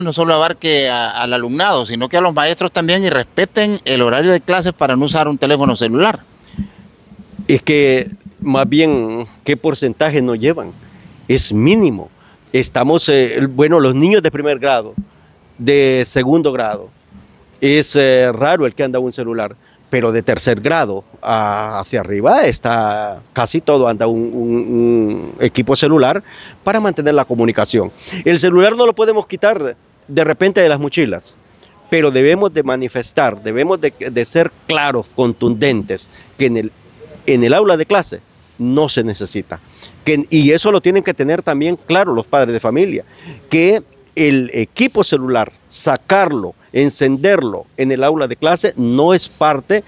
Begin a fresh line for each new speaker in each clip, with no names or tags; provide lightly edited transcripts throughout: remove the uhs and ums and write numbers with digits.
no solo abarque al alumnado, sino que a los maestros también y respeten el horario de clases para no usar un teléfono celular.
Es que más bien, ¿qué porcentaje nos llevan? Es mínimo. Estamos, bueno, los niños de primer grado, de segundo grado, es raro el que anda un celular, pero de tercer grado hacia arriba está casi todo, anda un equipo celular para mantener la comunicación. El celular no lo podemos quitar de repente de las mochilas, pero debemos de manifestar, debemos de ser claros, contundentes, que en el aula de clase no se necesita. Y eso lo tienen que tener también claro los padres de familia, que el equipo celular, sacarlo, encenderlo en el aula de clase no es parte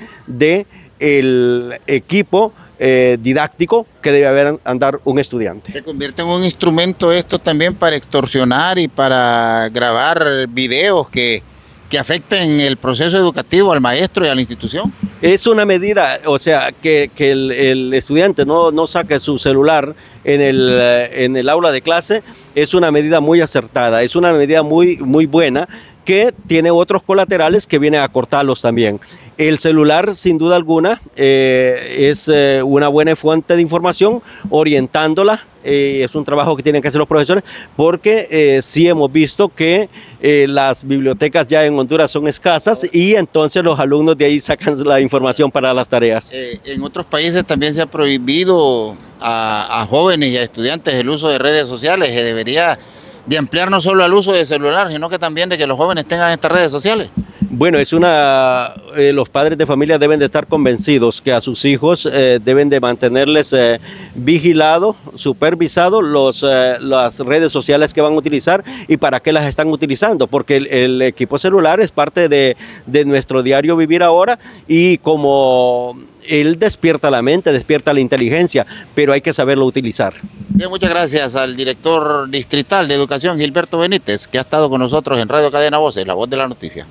del equipo didáctico que debe andar un estudiante.
Se convierte en un instrumento esto también para extorsionar y para grabar videos que afecten el proceso educativo al maestro y a la institución.
Es una medida, o sea, que el estudiante no saque su celular en el aula de clase, es una medida muy acertada, es una medida muy buena, que tiene otros colaterales que vienen a cortarlos también. El celular, sin duda alguna, es una buena fuente de información, orientándola. Es un trabajo que tienen que hacer los profesores, porque sí hemos visto que las bibliotecas ya en Honduras son escasas y entonces los alumnos de ahí sacan la información para las tareas.
En otros países también se ha prohibido a jóvenes y a estudiantes el uso de redes sociales, que debería de ampliar no solo al uso de celular, sino que también de que los jóvenes tengan estas redes sociales.
Bueno, los padres de familia deben de estar convencidos que a sus hijos deben de mantenerles vigilados, supervisados las redes sociales que van a utilizar y para qué las están utilizando, porque el equipo celular es parte de nuestro diario vivir ahora, y como él despierta la mente, despierta la inteligencia, pero hay que saberlo utilizar.
Bien, muchas gracias al director distrital de Educación, Gilberto Benítez, que ha estado con nosotros en Radio Cadena Voces, la voz de la noticia.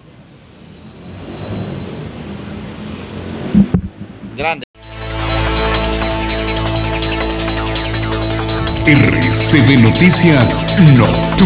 Grande.
RCB Noticias Nocturnas.